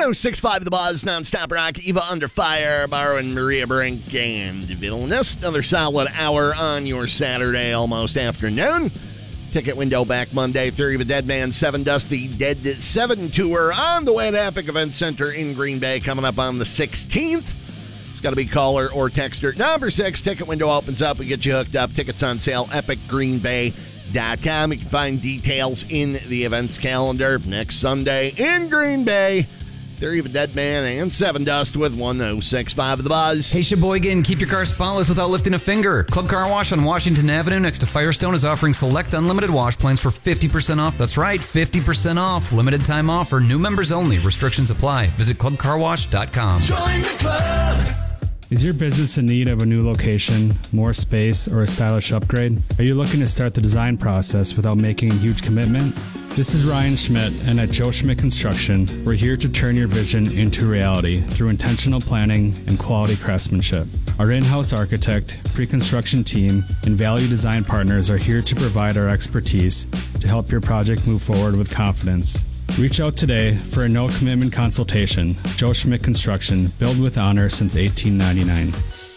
106.5 The Buzz, nonstop rock, Eva Under Fire, Barrow and Maria Brink and Villainous. Another solid hour on your Saturday, almost afternoon. Ticket window back Monday. Theory of a Dead Man, 7 Dust, the Dead 7 tour on the way to Epic Event Center in Green Bay, coming up on the 16th. It's got to be caller or texter. Number 6, ticket window opens up. We get you hooked up. Tickets on sale, epicgreenbay.com. You can find details in the events calendar. Next Sunday in Green Bay, Theory of a Dead Man and 7 Dust with 106.5 The Buzz. Hey, Sheboygan, keep your car spotless without lifting a finger. Club Car Wash on Washington Avenue next to Firestone is offering select unlimited wash plans for 50% off. That's right, 50% off. Limited time offer. New members only. Restrictions apply. Visit clubcarwash.com. Join the club. Is your business in need of a new location, more space, or a stylish upgrade? Are you looking to start the design process without making a huge commitment? This is Ryan Schmidt, and at Joe Schmidt Construction, we're here to turn your vision into reality through intentional planning and quality craftsmanship. Our in-house architect, pre-construction team, and value design partners are here to provide our expertise to help your project move forward with confidence. Reach out today for a no-commitment consultation. Joe Schmidt Construction, built with honor since 1899.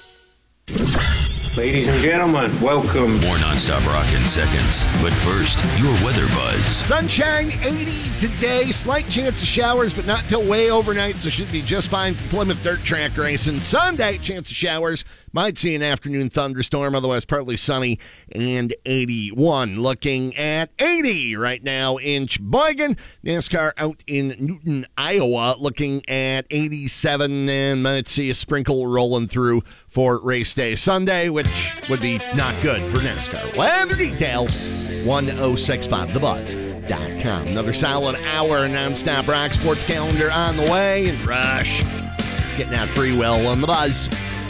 Ladies and gentlemen, welcome. More nonstop rock in seconds. But first, your weather buzz. Sunshine, 80 today. Slight chance of showers, but not till way overnight, so should be just fine for Plymouth Dirt Track racing. Sunday, chance of showers. Might see an afternoon thunderstorm, otherwise partly sunny, and 81. Looking at 80 right now in Sheboygan. NASCAR out in Newton, Iowa, looking at 87, and might see a sprinkle rolling through for race day Sunday, which would be not good for NASCAR. Weather details, 1065thebuzz.com. Another solid hour of nonstop rock sports calendar on the way, and Rush getting out free will on the Buzz.